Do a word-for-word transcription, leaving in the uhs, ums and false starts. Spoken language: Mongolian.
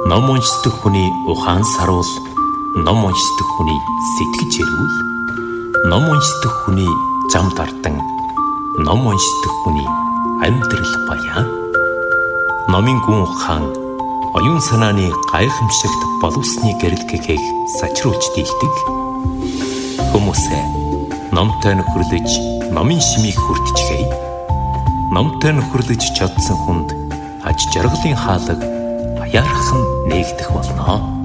Ном уншдаг хүний ухаан саруул, ном уншдаг хүний сэтгэж эрүүл, ном уншдаг хүний зам дардан, ном уншдаг хүний амьдрал баян. Номын гүн ухаан оюун санааны гайхамшигт боловсны гэрэлгэгийг сачруулж дийлдэг. Хүмүүсээ номтой нөхөрлөж, номын шимийг хүртчихэй. Номтой нөхөрлөж чадсан хүнд аж жаргалын хаалга баярхан нээгдэх болно.